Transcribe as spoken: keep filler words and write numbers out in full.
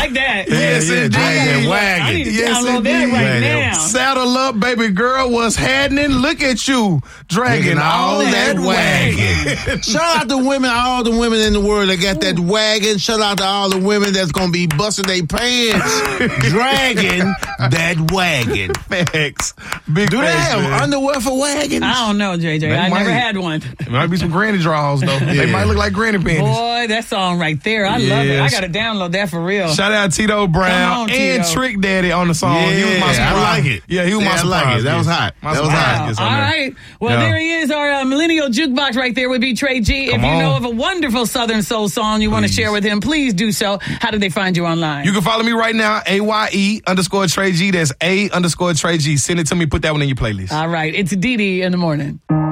like that. Yes, yeah, indeed. drag that wagon. I need to Yes, download that indeed. right Yeah, now. Saddle up, baby girl. What's happening? Look at you dragging Dragging all, all that, that wagon. wagon. Shout out to women, all the women in the world that got that wagon. Shout out to all the women that's gonna be busting their pants dragging that wagon. Facts. Big Do they facts, have man. underwear for wagons? I don't know, J J. They I might. never had one. It might be some granny draws, though. They Yeah. might look like granny panties. Boy, that song right there. I love it. I Yes. got to download that for real. Shout out Tito Brown Come on, and Tito. Trick Daddy on the song. he was my Yeah, I surprise. like it. Yeah, he was Yeah, my I surprise. like it. That was guest. hot. My That was surprise hot. Wow. guest All on there. right. Well, Yeah. there he is, our uh, millennial jukebox right there would be Trey G. Come if you on. know of a wonderful Southern soul song you want to Please. share with him, please do so. How do they find you online? You can follow me right now, A Y E underscore Trey G. That's A underscore Trey G. Send it to me. Put that one in your playlist. All right. It's Dee Dee in the morning.